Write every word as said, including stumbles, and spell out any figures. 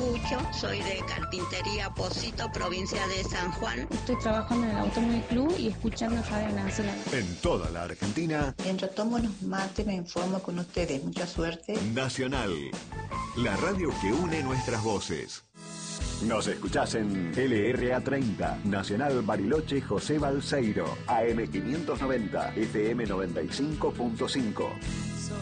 escucho, soy de Carpintería Pocito, provincia de San Juan. Estoy trabajando en el Automóvil Club y escuchando Radio Nacional. En toda la Argentina. Mientras tomo unos mates me informo con ustedes. Mucha suerte. Nacional, la radio que une nuestras voces. Nos escuchás en L R A treinta, Nacional Bariloche José Balseiro, A M quinientos noventa, F M noventa y cinco punto cinco.